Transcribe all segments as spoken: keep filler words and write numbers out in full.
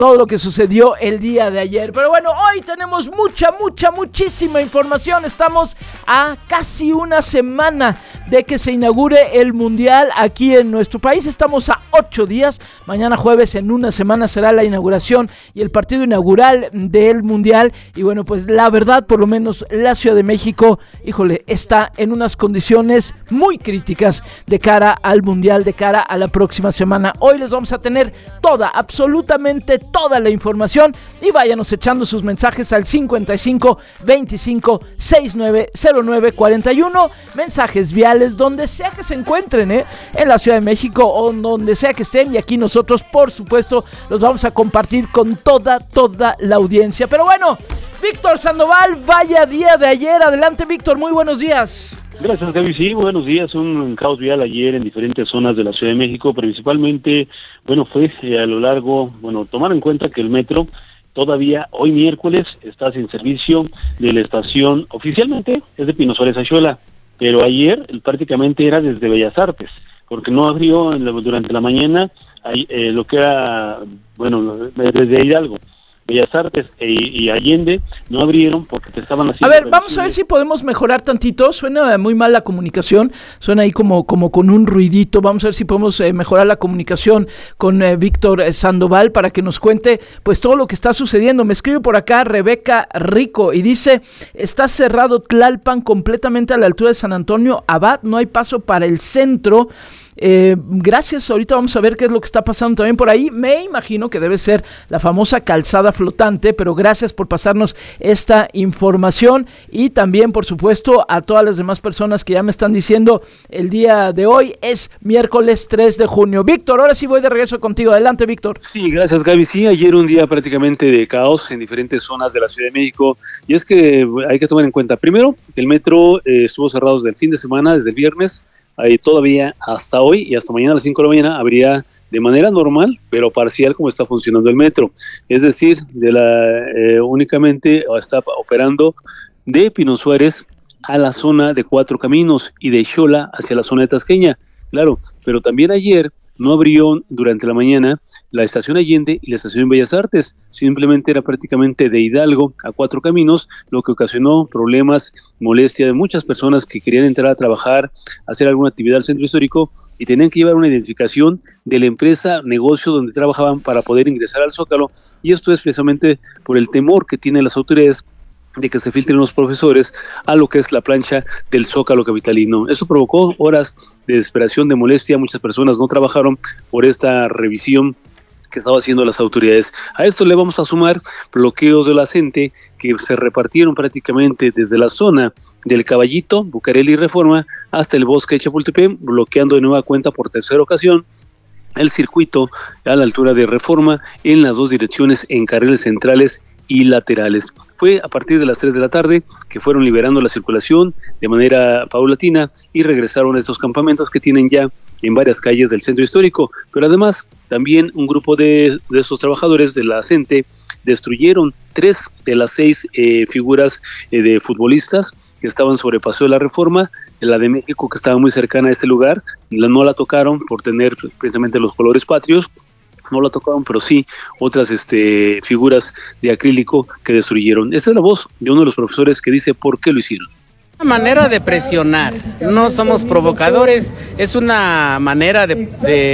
todo lo que sucedió el día de ayer. Pero bueno, hoy tenemos mucha, mucha, muchísima información. Estamos a casi una semana de que se inaugure el Mundial aquí en nuestro país. Estamos a ocho días. Mañana jueves, en una semana, será la inauguración y el partido inaugural del Mundial. Y bueno, pues la verdad, por lo menos la Ciudad de México, híjole, está en unas condiciones muy críticas de cara al Mundial, de cara a la próxima semana. Hoy les vamos a tener toda, absolutamente toda la información, y váyanos echando sus mensajes al cincuenta y cinco veinticinco sesenta y nueve cero nueve cuarenta y uno, mensajes viales donde sea que se encuentren, ¿eh? en la Ciudad de México o donde sea que estén, y aquí nosotros por supuesto los vamos a compartir con toda, toda la audiencia. Pero bueno, Víctor Sandoval, vaya día de ayer. Adelante, Víctor, muy buenos días. Gracias, Gaby. Sí, buenos días. Un caos vial ayer en diferentes zonas de la Ciudad de México, principalmente, bueno, fue eh, a lo largo, bueno, tomar en cuenta que el metro todavía hoy miércoles está sin servicio de la estación, oficialmente es de Pino Suárez Ayuela, pero ayer prácticamente era desde Bellas Artes, porque no abrió en la, durante la mañana ahí, eh, lo que era, bueno, desde Hidalgo. Bellas Artes e, y Allende no abrieron porque te estaban haciendo... A ver, vamos a ver si podemos mejorar tantito. Suena muy mal la comunicación, suena ahí como, como con un ruidito. Vamos a ver si podemos eh, mejorar la comunicación con eh, Víctor Sandoval para que nos cuente pues todo lo que está sucediendo. Me escribe por acá Rebeca Rico y dice: está cerrado Tlalpan completamente a la altura de San Antonio Abad, no hay paso para el centro. Eh, gracias, ahorita vamos a ver qué es lo que está pasando también por ahí. Me imagino que debe ser la famosa calzada flotante, pero gracias por pasarnos esta información, y también por supuesto a todas las demás personas que ya me están diciendo el día de hoy es miércoles tres de junio. Víctor, ahora sí voy de regreso contigo. Adelante, Víctor. Sí, gracias, Gaby. Sí, ayer un día prácticamente de caos en diferentes zonas de la Ciudad de México, y es que hay que tomar en cuenta, primero, que el metro eh, estuvo cerrado desde el fin de semana, desde el viernes. Ahí todavía hasta hoy y hasta mañana a las cinco de la mañana habría de manera normal, pero parcial, como está funcionando el metro. Es decir, de la eh, únicamente está operando de Pino Suárez a la zona de Cuatro Caminos y de Xola hacia la zona de Tasqueña. Claro, pero también ayer no abrió durante la mañana la estación Allende y la estación Bellas Artes, simplemente era prácticamente de Hidalgo a Cuatro Caminos, lo que ocasionó problemas, molestia de muchas personas que querían entrar a trabajar, hacer alguna actividad al centro histórico y tenían que llevar una identificación de la empresa, negocio donde trabajaban para poder ingresar al Zócalo, y esto es precisamente por el temor que tienen las autoridades de que se filtren los profesores a lo que es la plancha del Zócalo capitalino. Eso provocó horas de desesperación, de molestia. Muchas personas no trabajaron por esta revisión que estaba haciendo las autoridades. A esto le vamos a sumar bloqueos de la gente que se repartieron prácticamente desde la zona del Caballito, Bucareli y Reforma hasta el Bosque de Chapultepec, bloqueando de nueva cuenta por tercera ocasión el circuito a la altura de Reforma en las dos direcciones, en carriles centrales y laterales. Fue a partir de las tres de la tarde que fueron liberando la circulación de manera paulatina y regresaron a estos campamentos que tienen ya en varias calles del centro histórico, pero además también un grupo de, de estos trabajadores de la CENTE destruyeron tres de las seis eh, figuras eh, de futbolistas que estaban sobre Paseo de la Reforma. La de México, que estaba muy cercana a este lugar, la, no la tocaron por tener precisamente los colores patrios, no la tocaron, pero sí otras este, figuras de acrílico que destruyeron. Esta es la voz de uno de los profesores que dice por qué lo hicieron. Una manera de presionar, no somos provocadores, es una manera de,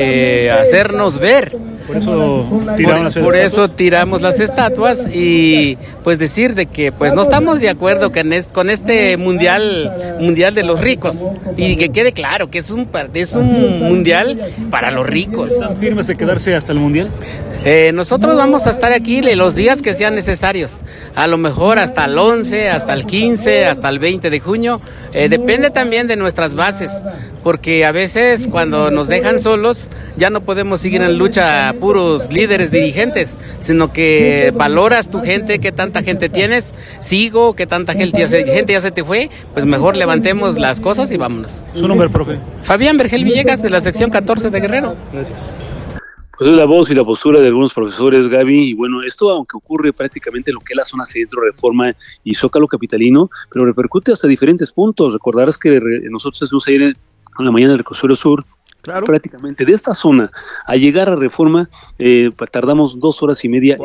de hacernos ver. Por eso tiraron las por, por eso tiramos las estatuas y pues decir de que pues no estamos de acuerdo con, es, con este mundial mundial de los ricos, y que quede claro que es un es un mundial para los ricos. ¿Están firmes de quedarse hasta el mundial? Eh, nosotros vamos a estar aquí los días que sean necesarios, a lo mejor hasta el once, hasta el quince, hasta el veinte de junio, eh, depende también de nuestras bases, porque a veces cuando nos dejan solos ya no podemos seguir en lucha puros líderes dirigentes, sino que valoras tu gente, qué tanta gente tienes, sigo, qué tanta gente ya, se, gente ya se te fue, pues mejor levantemos las cosas y vámonos. ¿Su nombre, profe? Fabián Vergel Villegas, de la sección catorce de Guerrero. Gracias. Pues es la voz y la postura de algunos profesores, Gaby, y bueno, esto aunque ocurre prácticamente en lo que es la zona centro, Reforma y Zócalo capitalino, pero repercute hasta diferentes puntos. Recordarás que nosotros estuvimos ayer en la mañana del Reclusorio Sur Claro. Prácticamente de esta zona a llegar a Reforma eh, tardamos dos horas y media